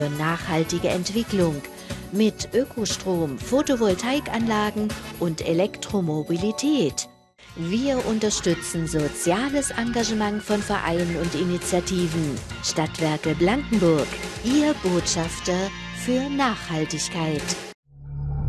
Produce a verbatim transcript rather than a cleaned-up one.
für nachhaltige Entwicklung mit Ökostrom, Photovoltaikanlagen und Elektromobilität. Wir unterstützen soziales Engagement von Vereinen und Initiativen. Stadtwerke Blankenburg, Ihr Botschafter für Nachhaltigkeit.